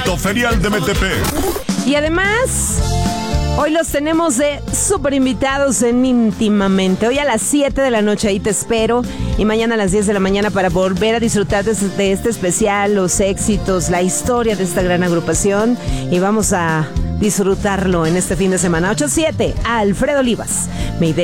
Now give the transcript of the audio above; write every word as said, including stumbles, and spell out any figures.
Distrito Ferial de Metepec. Y además, hoy los tenemos de súper invitados en Íntimamente. Hoy a las siete de la noche ahí te espero. Y mañana a las diez de la mañana para volver a disfrutar de, de este especial, los éxitos, la historia de esta gran agrupación. Y vamos a disfrutarlo en este fin de semana. ocho siete, Alfredo Olivas. Me